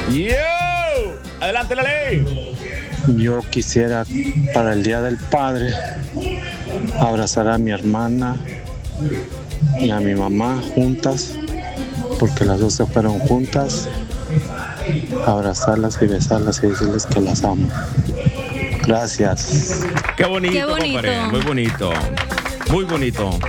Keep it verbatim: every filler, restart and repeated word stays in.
Yo, adelante la ley. Yo quisiera para el Día del Padre abrazar a mi hermana y a mi mamá juntas, porque las dos se fueron juntas, abrazarlas y besarlas y decirles que las amo. Gracias. Qué bonito, Qué bonito. compadre, muy bonito. Muy bonito.